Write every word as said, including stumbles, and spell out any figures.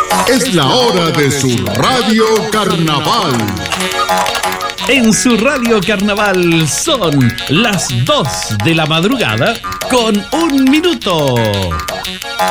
Es la hora de su Radio Carnaval. En su Radio Carnaval son las dos de la madrugada con un minuto.